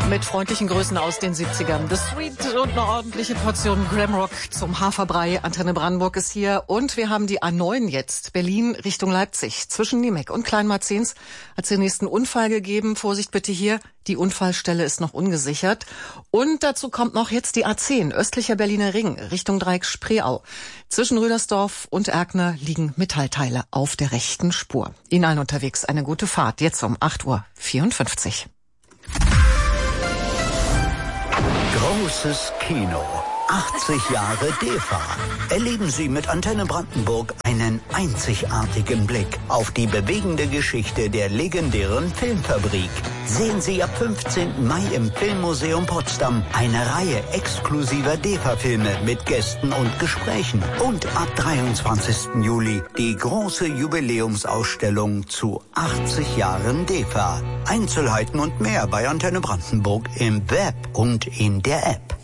Mit freundlichen Grüßen aus den 70ern. The Sweet und eine ordentliche Portion Glamrock zum Haferbrei. Antenne Brandenburg ist hier und wir haben die A9 jetzt. Berlin Richtung Leipzig. Zwischen Niemek und Kleinmarzens hat es den nächsten Unfall gegeben. Vorsicht bitte hier, die Unfallstelle ist noch ungesichert. Und dazu kommt noch jetzt die A10, östlicher Berliner Ring, Richtung Dreieck Spreeau. Zwischen Rüdersdorf und Erkner liegen Metallteile auf der rechten Spur. Ihnen allen unterwegs eine gute Fahrt. Jetzt um 8:54 Uhr. Großes Kino. 80 Jahre DEFA. Erleben Sie mit Antenne Brandenburg einen einzigartigen Blick auf die bewegende Geschichte der legendären Filmfabrik. Sehen Sie ab 15. Mai im Filmmuseum Potsdam eine Reihe exklusiver DEFA-Filme mit Gästen und Gesprächen. Und ab 23. Juli die große Jubiläumsausstellung zu 80 Jahren DEFA. Einzelheiten und mehr bei Antenne Brandenburg im Web und in der App.